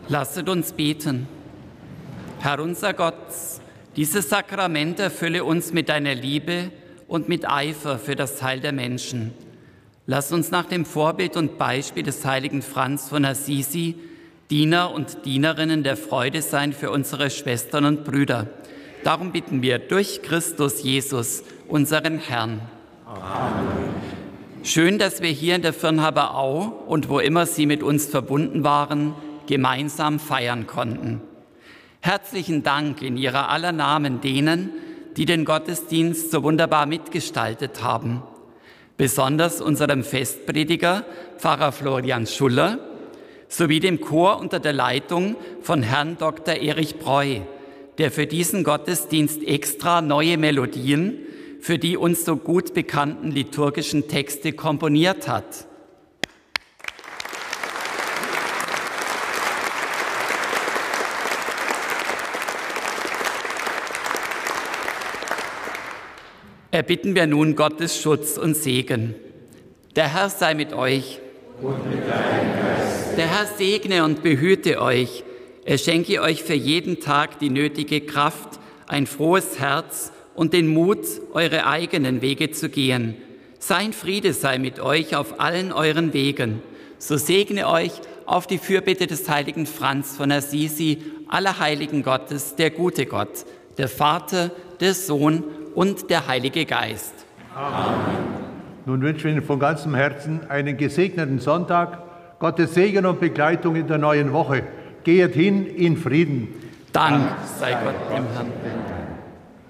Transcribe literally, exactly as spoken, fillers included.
Lasset uns beten. Herr unser Gott, dieses Sakrament erfülle uns mit deiner Liebe und mit Eifer für das Heil der Menschen. Lass uns nach dem Vorbild und Beispiel des heiligen Franz von Assisi Diener und Dienerinnen der Freude sein für unsere Schwestern und Brüder. Darum bitten wir durch Christus Jesus, unseren Herrn. Amen. Schön, dass wir hier in der Firnhaber Au und wo immer Sie mit uns verbunden waren, gemeinsam feiern konnten. Herzlichen Dank in Ihrer aller Namen denen, die den Gottesdienst so wunderbar mitgestaltet haben. Besonders unserem Festprediger, Pfarrer Florian Schuller, sowie dem Chor unter der Leitung von Herrn Doktor Erich Breu, der für diesen Gottesdienst extra neue Melodien für die uns so gut bekannten liturgischen Texte komponiert hat. Erbitten wir nun Gottes Schutz und Segen. Der Herr sei mit euch. Und mit deinem Geist. Der Herr segne und behüte euch. Er schenke euch für jeden Tag die nötige Kraft, ein frohes Herz und den Mut, eure eigenen Wege zu gehen. Sein Friede sei mit euch auf allen euren Wegen. So segne euch auf die Fürbitte des heiligen Franz von Assisi, aller Heiligen Gottes, der gute Gott, der Vater, der Sohn und der Heilige Geist. Amen. Nun wünschen wir Ihnen von ganzem Herzen einen gesegneten Sonntag, Gottes Segen und Begleitung in der neuen Woche. Geht hin in Frieden. Dank sei Gott dem Herrn.